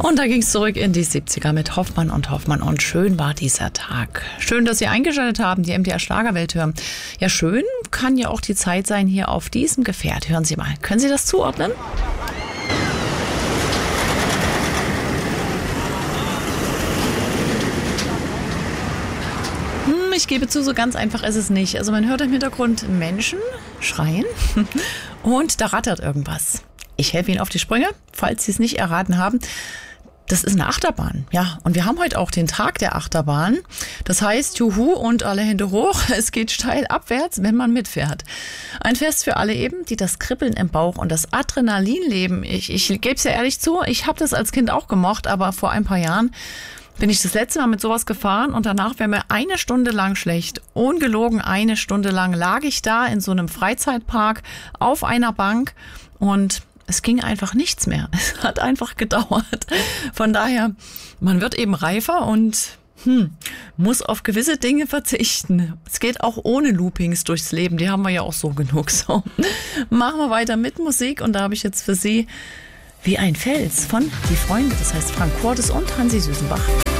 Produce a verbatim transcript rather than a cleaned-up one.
Und da ging es zurück in die siebziger mit Hoffmann und Hoffmann und schön war dieser Tag. Schön, dass Sie eingeschaltet haben, die M D R Schlagerwelt hören. Ja, schön kann ja auch die Zeit sein hier auf diesem Gefährt. Hören Sie mal, können Sie das zuordnen? Hm, ich gebe zu, so ganz einfach ist es nicht. Also man hört im Hintergrund Menschen schreien und da rattert irgendwas. Ich helfe Ihnen auf die Sprünge, falls Sie es nicht erraten haben. Das ist eine Achterbahn, ja. Und wir haben heute auch den Tag der Achterbahn. Das heißt, juhu und alle Hände hoch. Es geht steil abwärts, wenn man mitfährt. Ein Fest für alle eben, die das Kribbeln im Bauch und das Adrenalin leben. Ich, ich gebe es ja ehrlich zu, ich habe das als Kind auch gemocht, aber vor ein paar Jahren bin ich das letzte Mal mit sowas gefahren und danach wäre mir eine Stunde lang schlecht. Ungelogen eine Stunde lang lag ich da in so einem Freizeitpark auf einer Bank und es ging einfach nichts mehr. Es hat einfach gedauert. Von daher, man wird eben reifer und hm, muss auf gewisse Dinge verzichten. Es geht auch ohne Loopings durchs Leben. Die haben wir ja auch so genug. So, machen wir weiter mit Musik. Und da habe ich jetzt für Sie Wie ein Fels von Die Freunde. Das heißt Frank Cortes und Hansi Süßenbach.